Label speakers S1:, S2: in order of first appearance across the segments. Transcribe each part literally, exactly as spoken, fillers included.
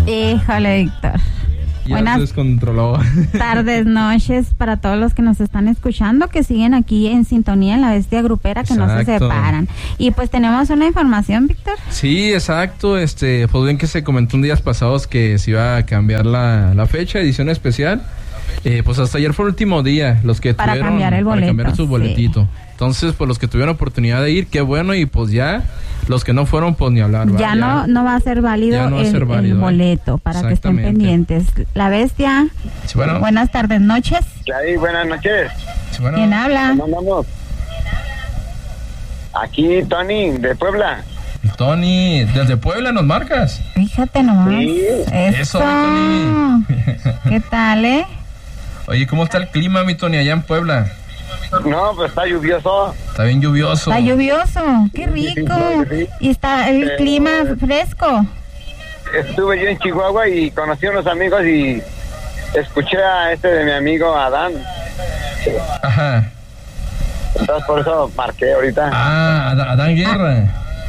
S1: Híjole, Víctor.
S2: Ya
S1: Buenas
S2: se descontroló.
S1: tardes, noches para todos los que nos están escuchando, que siguen aquí en sintonía en la Bestia Grupera, que
S2: Exacto.
S1: no se separan. Y pues tenemos una información, Víctor.
S2: Sí, exacto. Este, pues bien que se comentó en días pasados que se iba a cambiar la, la fecha, edición especial. Eh, pues hasta ayer fue el último día, los que
S1: Para
S2: tuvieron
S1: cambiar el
S2: para
S1: boleto,
S2: cambiar su
S1: sí.
S2: boletito. Entonces, pues los que tuvieron oportunidad de ir, qué bueno, y pues ya los que no fueron, pues ni hablar. ¿va?
S1: Ya no no va a ser válido,
S2: Ya no va a
S1: el,
S2: ser válido,
S1: el
S2: ¿eh?
S1: boleto, para que estén
S2: Exactamente.
S1: pendientes. La Bestia.
S2: Sí, bueno.
S1: Buenas tardes, noches.
S3: ¿Qué hay? Buenas noches.
S2: Sí, bueno.
S1: ¿Quién habla?
S3: ¿Cómo andamos? Aquí, Tony, de Puebla.
S2: Tony, desde Puebla nos marcas.
S1: Fíjate nomás.
S3: Sí.
S1: Eso.
S2: Eso, Tony.
S1: ¿Qué tal, eh?
S2: Oye, ¿cómo está el clima, mi Tony, allá en Puebla?
S3: No, pues está lluvioso.
S2: Está bien lluvioso.
S1: Está lluvioso. Qué rico.
S3: Sí.
S1: Y está el
S3: Eh,
S1: clima fresco.
S3: Estuve yo en Chihuahua y conocí a unos amigos y escuché a este de mi amigo Adán.
S2: Ajá.
S3: Entonces por eso marqué ahorita.
S2: Ah, Ad- Adán Guerra.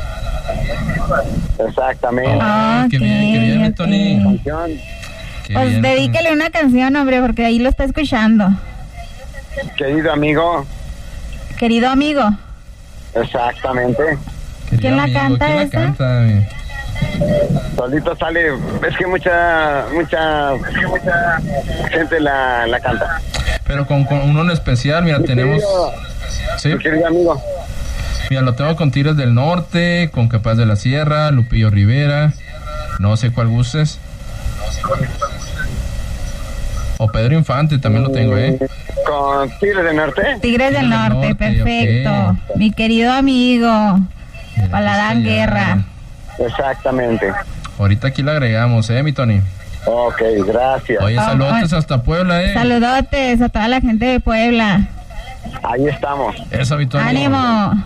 S3: Exactamente.
S1: Ah,
S2: qué bien, qué bien, mi
S1: ok,
S2: Tony.
S1: ok.
S3: Canción.
S2: Qué
S1: Pues
S2: bien.
S1: dedíquele una canción, hombre, porque ahí lo está escuchando.
S3: Querido amigo.
S1: Querido amigo.
S3: Exactamente.
S2: Querido
S1: ¿Quién la
S2: amigo,
S1: canta
S2: ¿quién la
S1: esa?
S2: canta, mi?
S3: Solito sale. Es que mucha, mucha, mucha gente la, la canta.
S2: Pero con, con uno en especial, mira,
S3: Mi
S2: tenemos...
S3: querido-
S2: Sí,
S3: Mi querido amigo.
S2: mira, lo tengo con Tigres del Norte, con Capaz de la Sierra, Lupillo Rivera, no sé cuál gustes. O Pedro Infante también lo tengo, ¿eh?
S3: Con Tigres del Norte.
S1: Tigres del
S2: Tigres del
S1: Norte,
S2: Norte,
S1: perfecto.
S2: ok.
S1: Mi querido amigo.
S2: Mira,
S1: Paladán
S2: este ya-
S1: Guerra.
S3: Exactamente.
S2: Ahorita aquí la agregamos, ¿eh, mi Tony?
S3: Ok, gracias.
S2: Oye,
S1: Oh,
S2: saludos
S1: oh.
S2: hasta Puebla, ¿eh?
S1: Saludotes a toda la gente de Puebla.
S3: Ahí estamos.
S2: Eso, mi Tony.
S1: Ánimo.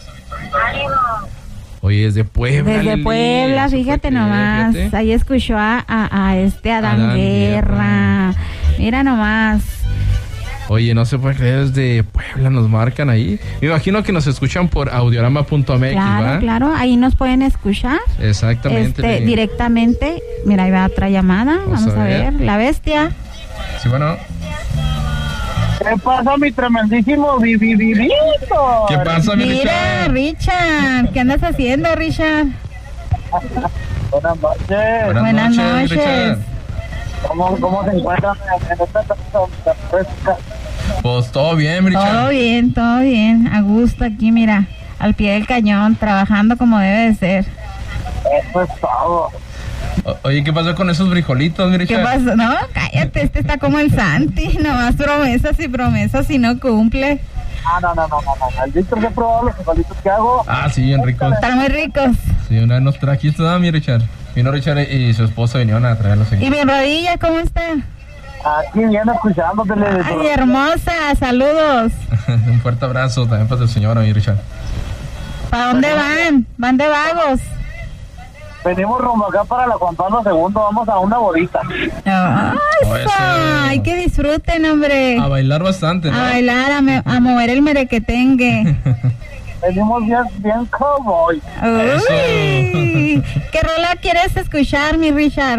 S2: Oye, desde Puebla.
S1: Desde
S2: Lili,
S1: Puebla,
S2: eso fue
S1: fíjate
S2: que-
S1: nomás.
S2: fíjate.
S1: Ahí escuchó a, a, a este Adán,
S2: Adán
S1: Guerra.
S2: Guerra.
S1: Mira nomás.
S2: Oye, no se puede creer, desde Puebla nos marcan ahí. Me imagino que nos escuchan por audiorama punto m x,
S1: Claro,
S2: ¿va?
S1: claro. Ahí nos pueden escuchar.
S2: Exactamente.
S1: Este,
S2: Lili.
S1: directamente. Mira, ahí va otra llamada.
S2: Vamos
S1: Vamos
S2: a
S1: a ver.
S2: ver.
S1: La Bestia.
S2: Sí, bueno.
S4: ¿Qué pasa, mi tremendísimo vivivivito?
S2: ¿Qué pasa, mi
S1: Mira,
S2: Richard?
S1: Richard. ¿Qué andas haciendo, Richard?
S4: Buenas noches.
S2: Buenas,
S1: Buenas
S2: noches,
S1: noches.
S2: Richard.
S4: ¿Cómo, ¿Cómo se encuentran en esta fresca?
S2: Pues todo bien, Richard.
S1: Todo bien, todo bien. A gusto aquí, mira. Al pie del cañón, trabajando como debe de ser.
S4: Eso es todo.
S2: O- Oye, ¿qué pasó con esos frijolitos, mi
S1: ¿Qué
S2: Richard?
S1: pasó? No, cállate, este está como el Santi. Nomás promesas y promesas y no cumple.
S4: Ah, no, no, no, no, no. El Víctor que he probado los frijolitos que hago.
S2: Ah, sí, bien ricos.
S1: Están muy ricos.
S2: Sí, una vez nos trajiste, ¿no, mi Richard? Vino Richard y su esposa vinieron a traerlos aquí.
S1: ¿Y mi rodilla cómo está?
S4: Aquí viene escuchándotele. de
S1: Ay,
S4: todo.
S1: hermosa, saludos.
S2: Un fuerte abrazo también para tu señora, mi Richard.
S1: ¿Para dónde van? Van de vagos.
S4: Venimos rumbo acá para la Juan Pablo segundo. Vamos a una bodita.
S1: Ay,
S2: Oh, eso.
S1: ay, que disfruten, hombre.
S2: A bailar bastante, ¿no?
S1: A bailar, a, me- a mover el merequetengue.
S4: Venimos bien, bien cowboy.
S1: Uy, ¿qué rola quieres escuchar, mi Richard?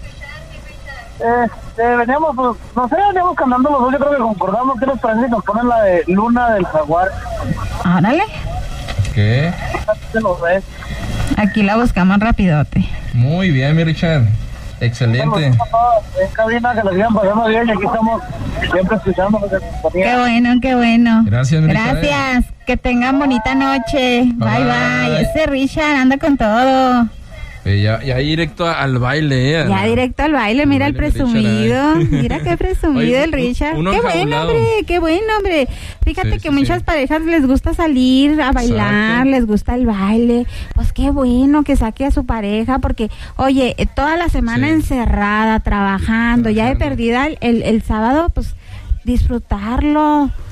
S4: Este, veníamos, pues, no sé, veníamos cantando los dos. Yo creo que concordamos. ¿Qué les parece si nos ponen la de Luna del Jaguar?
S1: Órale,
S2: ¿Qué?
S4: ¿Se lo ves?
S1: aquí la buscamos rapidote.
S2: Muy bien, mi Richard. Excelente.
S4: En cabina que la sigan pasando bien y aquí estamos siempre escuchando.
S1: Qué bueno, qué bueno.
S2: Gracias, mi Richard.
S1: Gracias, que tengan bonita noche. Bye,
S2: Bye,
S1: bye.
S2: bye.
S1: Ese Richard anda con todo.
S2: Eh, ya, ya directo a- al baile, ¿eh?
S1: Ya directo al baile, mira el
S2: baile, mi
S1: presumido.
S2: Richard, ay.
S1: Mira qué presumido
S2: Oye,
S1: el
S2: un-
S1: Richard.
S2: uno
S1: Qué bueno,
S2: enjaulado.
S1: hombre, qué bueno, hombre. Fíjate
S2: Sí,
S1: que
S2: sí,
S1: muchas
S2: sí.
S1: parejas les gusta salir a bailar,
S2: Exacto.
S1: les gusta el baile. Pues qué bueno que saque a su pareja, porque, oye, eh, toda la semana
S2: Sí.
S1: encerrada, trabajando, ya de
S2: Trabajando.
S1: perdida el, el, el sábado, pues disfrutarlo.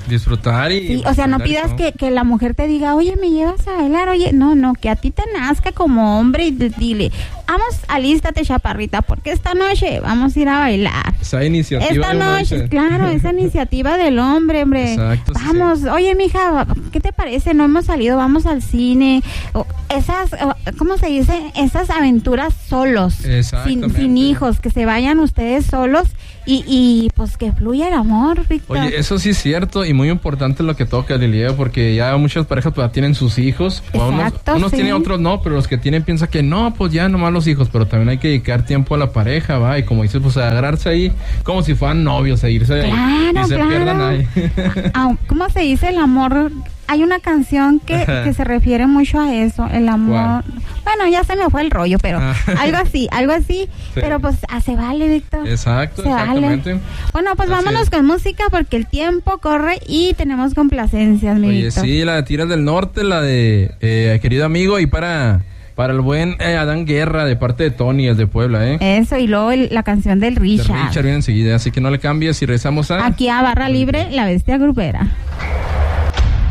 S2: Disfrutar y...
S1: Sí, o sea, no pidas que, que la mujer te diga, oye, me llevas a bailar, oye, no, no, que a ti te nazca como hombre y dile, vamos, alístate, chaparrita, porque esta noche vamos a ir a bailar.
S2: Esa iniciativa.
S1: Esta noche, noche, claro, esa iniciativa del hombre, hombre.
S2: Exacto.
S1: Vamos, sí. Oye, mija, ¿qué te parece? No hemos salido, vamos al cine. O esas, ¿cómo se dice? Esas aventuras solos, sin, sin hijos, que se vayan ustedes solos y, y pues que fluya el amor, Víctor.
S2: Oye, eso sí es cierto y muy importante lo que toca, Lilia, porque ya muchas parejas pues, tienen sus hijos.
S1: Exacto,
S2: unos unos
S1: sí.
S2: tienen, otros no, pero los que tienen piensan que no, pues ya nomás los hijos, pero también hay que dedicar tiempo a la pareja, va, y como dices, pues agarrarse ahí como si fueran novios, a irse
S1: claro,
S2: y se
S1: claro.
S2: pierdan ahí.
S1: ¿Cómo se dice el amor? Hay una canción que, que se refiere mucho a eso, el amor. ¿Cuál? Bueno, ya se me fue el rollo, pero algo así, algo así. Sí. Pero pues ah, se vale, Víctor.
S2: Exacto,
S1: se
S2: exactamente.
S1: Vale. Bueno, pues así vámonos
S2: es.
S1: con música porque el tiempo corre y tenemos complacencias, mi
S2: Oye,
S1: Víctor.
S2: sí, la de Tiras del Norte, la de eh, Querido Amigo, y para... Para el buen eh, Adán Guerra, de parte de Tony, el de Puebla, ¿eh?
S1: Eso, y luego el, la canción del Richard.
S2: De Richard viene enseguida, así que no le cambies y regresamos a...
S1: Aquí a Barra Libre, la bestia grupera.